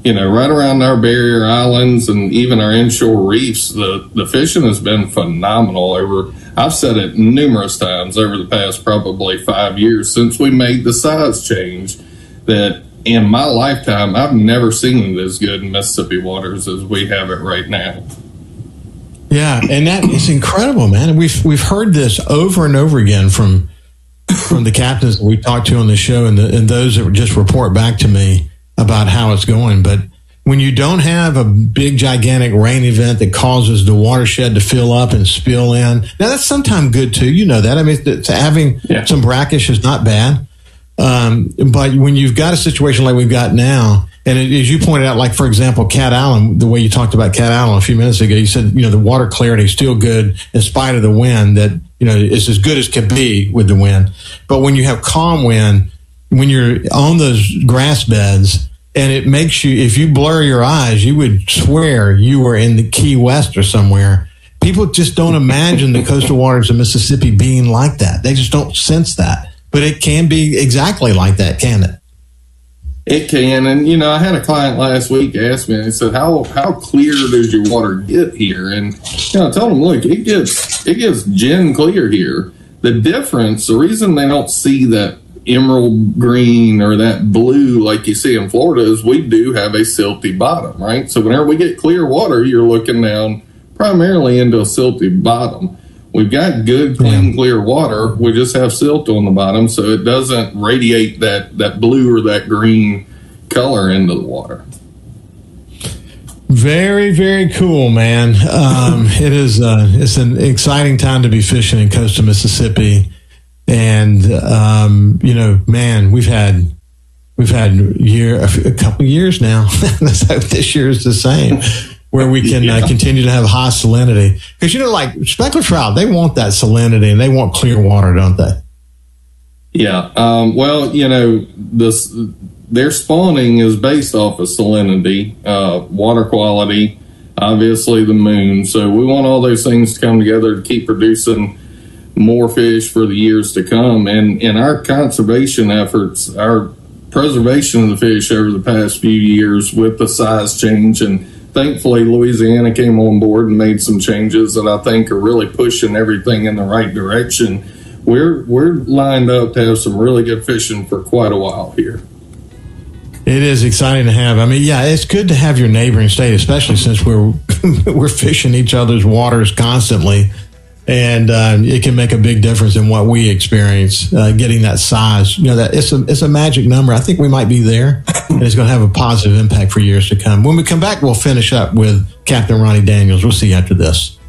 right around our barrier islands and even our inshore reefs, the fishing has been phenomenal. I've said it numerous times over the past probably 5 years since we made the size change, that in my lifetime, I've never seen it as good in Mississippi waters as we have it right now. Yeah, and that is incredible, man. We've heard this over and over again from the captains that we talked to on the show and those that just report back to me about how it's going. But when you don't have a big, gigantic rain event that causes the watershed to fill up and spill in, now that's sometimes good too. You know that. I mean, having some brackish is not bad. But when you've got a situation like we've got now, and as you pointed out, like, for example, Cat Island, the way you talked about Cat Island a few minutes ago, you said, the water clarity is still good in spite of the wind, that, it's as good as can be with the wind. But when you have calm wind, when you're on those grass beds, and it makes you, if you blur your eyes, you would swear you were in the Key West or somewhere. People just don't imagine the coastal waters of Mississippi being like that. They just don't sense that. But it can be exactly like that, can it? It can. And, I had a client last week ask me, and he said, how clear does your water get here? And, I told him, look, it gets gin clear here. The difference, the reason they don't see that emerald green or that blue like you see in Florida is we do have a silty bottom, right? So whenever we get clear water, you're looking down primarily into a silty bottom. We've got good, clean, clear water. We just have silt on the bottom, so it doesn't radiate that blue or that green color into the water. Very, very cool, man. It is. It's an exciting time to be fishing in coastal Mississippi, and man, we've had a couple years now. Let's hope this year is the same, where we can continue to have high salinity. Because, like speckled trout, they want that salinity and they want clear water, don't they? Yeah. Their spawning is based off of salinity, water quality, obviously the moon. So we want all those things to come together to keep producing more fish for the years to come. And in our conservation efforts, our preservation of the fish over the past few years with the size change, and thankfully Louisiana came on board and made some changes that I think are really pushing everything in the right direction. We're lined up to have some really good fishing for quite a while here. It is exciting to have. I mean, it's good to have your neighboring state, especially since we're fishing each other's waters constantly. And it can make a big difference in what we experience, getting that size. That it's a magic number. I think we might be there, and it's going to have a positive impact for years to come. When we come back, we'll finish up with Captain Ronnie Daniels. We'll see you after this.